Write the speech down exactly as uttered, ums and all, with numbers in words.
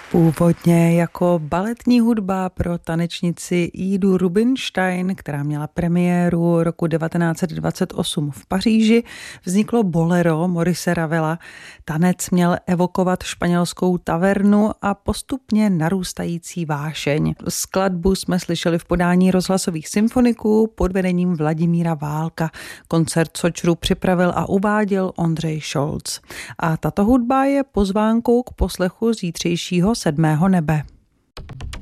Původně jako baletní hudba pro tanečnici Idu Rubinstein, která měla premiéru roku devatenáct set dvacet osm v Paříži, vzniklo bolero Maurice Ravela. Tanec měl evokovat španělskou tavernu a postupně narůstající vášeň. Skladbu jsme slyšeli v podání rozhlasových symfoniků pod vedením Vladimíra Válka. Koncert Sočru připravil a uváděl Ondřej Šolc. A tato hudba je pozvánkou k poslechu zítřejšího Sedmého nebe.